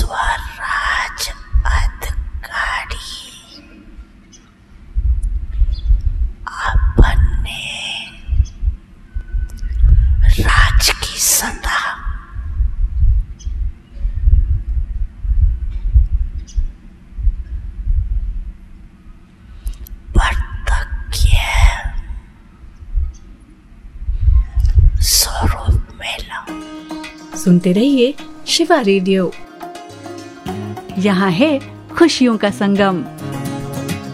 स्वराज अधिकारी अपने राज की सत्ता स्वरूप में ला। सुनते रहिए शिवा रेडियो। यहाँ है खुशियों का संगम।